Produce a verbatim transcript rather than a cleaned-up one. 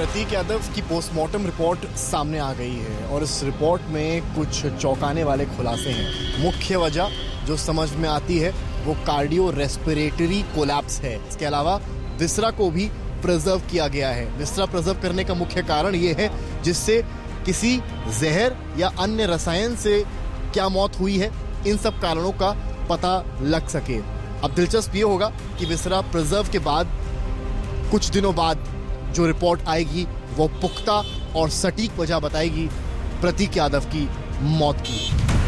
प्रतीक यादव की postmortem report सामने आ गई है और इस रिपोर्ट में कुछ चौंकाने वाले खुलासे हैं। मुख्य वजह जो समझ में आती है वो कार्डियो रेस्पिरेटरी कोलैप्स है। इसके अलावा विसरा को भी प्रिजर्व किया गया है। विसरा प्रिजर्व करने का मुख्य कारण ये है जिससे किसी जहर या अन्य रसायन से क्या मौत हुई है, इन सब कारणों का पता लग सके। अब दिलचस्प ये होगा कि विसरा प्रिजर्व के बाद कुछ दिनों बाद जो रिपोर्ट आएगी वो पुख्ता और सटीक वजह बताएगी प्रतीक यादव की मौत की।